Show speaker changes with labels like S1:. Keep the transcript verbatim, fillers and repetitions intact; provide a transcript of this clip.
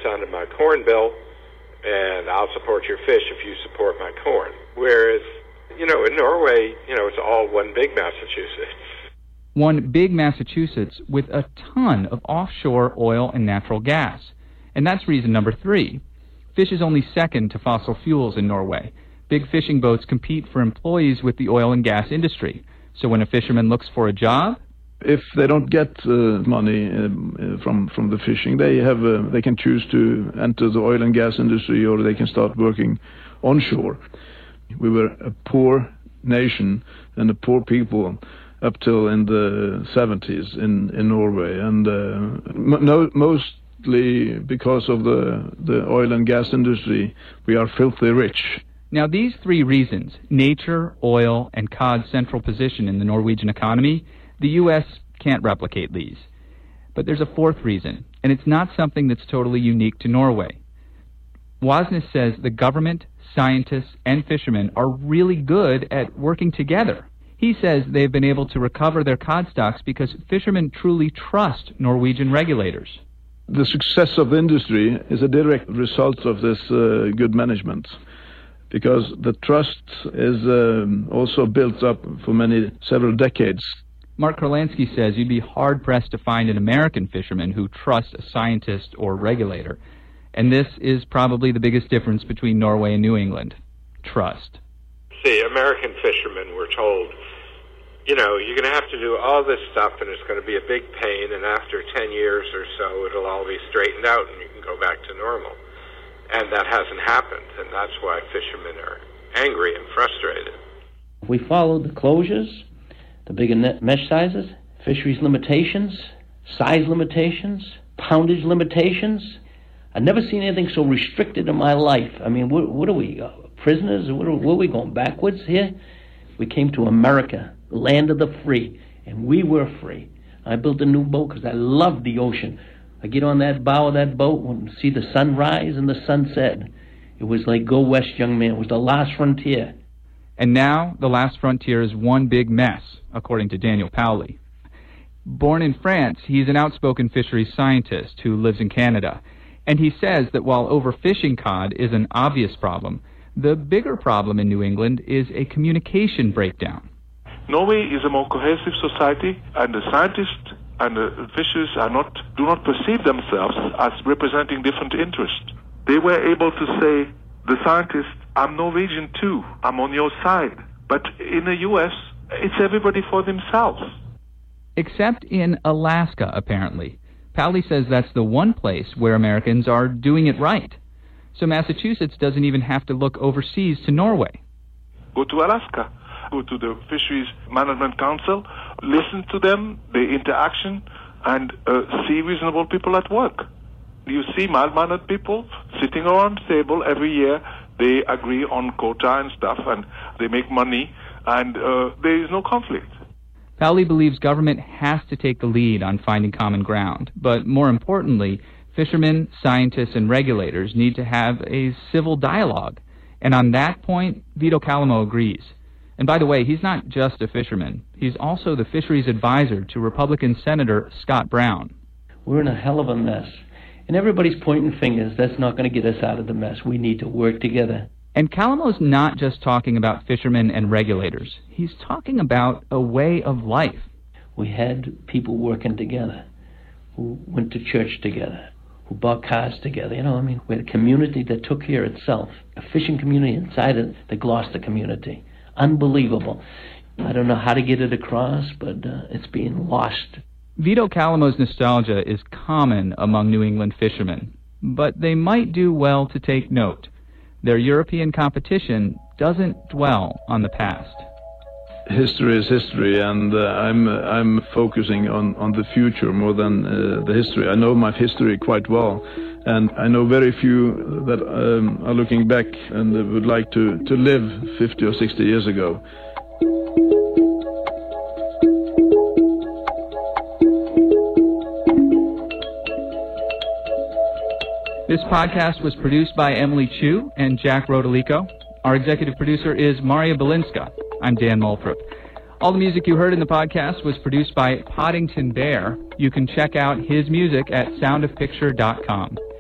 S1: percent of my corn bill, and I'll support your fish if you support my corn. Whereas, you know, in Norway, you know, it's all one big Massachusetts.
S2: One big Massachusetts with a ton of offshore oil and natural gas. And that's reason number three. Fish is only second to fossil fuels in Norway. Big fishing boats compete for employees with the oil and gas industry. So when a fisherman looks for a job,
S3: if they don't get uh, money uh, from from the fishing, they have uh, they can choose to enter the oil and gas industry, or they can start working onshore. We were a poor nation and a poor people up till in the seventies in in Norway, and uh, no, mostly because of the the oil and gas industry, we are filthy rich.
S2: Now, these three reasons, nature, oil, and cod's central position in the Norwegian economy, the U S can't replicate these. But there's a fourth reason, and it's not something that's totally unique to Norway. Wasnes says the government, scientists, and fishermen are really good at working together. He says they've been able to recover their cod stocks because fishermen truly trust Norwegian regulators.
S3: The success of the industry is a direct result of this uh, good management, because the trust is um, also built up for many, several decades.
S2: Mark Kurlansky says you'd be hard-pressed to find an American fisherman who trusts a scientist or regulator. And this is probably the biggest difference between Norway and New England. Trust.
S1: See, American fishermen were told, you know, you're going to have to do all this stuff and it's going to be a big pain, and after ten years or so it'll all be straightened out and you can go back to normal. And that hasn't happened, and that's why fishermen are angry and frustrated.
S4: We followed the closures, the bigger net mesh sizes, fisheries limitations, size limitations, poundage limitations. I've never seen anything so restricted in my life. I mean, what, what are we, uh, prisoners? What are, what are we going backwards here? We came to America, the land of the free, and we were free. I built a new boat because I loved the ocean. I get on that bow of that boat and see the sunrise and the sunset. It was like, go west, young man. It was the last frontier.
S2: And now, the last frontier is one big mess, according to Daniel Powley. Born in France, he's an outspoken fisheries scientist who lives in Canada. And he says that while overfishing cod is an obvious problem, the bigger problem in New England is a communication breakdown.
S5: Norway is a more cohesive society, and the scientists and the fishers are not do not perceive themselves as representing different interests. They were able to say, the scientists, I'm Norwegian too, I'm on your side. But in the U S, it's everybody for themselves.
S2: Except in Alaska, apparently. Powley says that's the one place where Americans are doing it right. So Massachusetts doesn't even have to look overseas to Norway.
S5: Go to Alaska. Go to the Fisheries Management Council, listen to them, their interaction, and uh, see reasonable people at work. You see mild-mannered people sitting around the table every year. They agree on quota and stuff, and they make money, and uh, there is no conflict.
S2: Powley believes government has to take the lead on finding common ground, but more importantly, fishermen, scientists, and regulators need to have a civil dialogue. And on that point, Vito Calamo agrees. And by the way, he's not just a fisherman. He's also the fisheries advisor to Republican Senator Scott Brown.
S4: We're in a hell of a mess. And everybody's pointing fingers. That's not going to get us out of the mess. We need to work together.
S2: And Calamo's not just talking about fishermen and regulators. He's talking about a way of life.
S4: We had people working together, who went to church together, who bought cars together. You know, I mean, we had a community that took care of itself, a fishing community inside of the Gloucester community. Unbelievable. I don't know how to get it across, but uh, it's being lost.
S2: Vito Calamo's nostalgia is common among New England fishermen, but they might do well to take note. Their European competition doesn't dwell on the past.
S3: History is history, and uh, I'm uh, I'm focusing on, on the future more than uh, the history. I know my history quite well, and I know very few that um, are looking back and would like to, to live fifty or sixty years ago.
S2: This podcast was produced by Emily Chu and Jack Rodolico. Our executive producer is Maria Belinska. I'm Dan Moulthrop. All the music you heard in the podcast was produced by Poddington Bear. You can check out his music at sound of picture dot com.